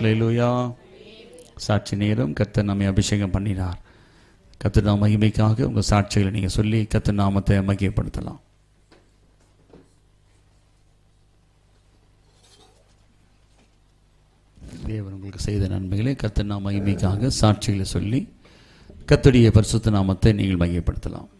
அல்லேலூயா. சாட்சி நேரம். கர்த்தர் நம்மை அபிஷேகம் பண்ணினார். கர்த்தர் நாம மகிமைக்காக உங்கள் சாட்சிகளை நீங்கள் சொல்லி கர்த்தர் நாமத்தை மகிமைப்படுத்தலாம். தேவன் உங்களுக்கு செய்த நன்மைகளை கர்த்தர் நாம மகிமைக்காக சாட்சிகளை சொல்லி கர்த்தருடைய பரிசுத்த நாமத்தை நீங்கள் மகிமைப்படுத்தலாம்.